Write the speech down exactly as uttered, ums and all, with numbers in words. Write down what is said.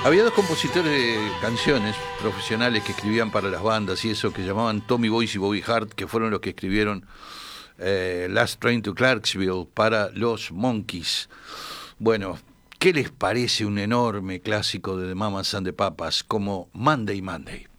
Había dos compositores de canciones profesionales que escribían para las bandas y eso, que llamaban Tommy Boyce y Bobby Hart, que fueron los que escribieron eh, Last Train to Clarksville para los Monkees. Bueno, ¿qué les parece un enorme clásico de The Mamas and the Papas como Monday Monday?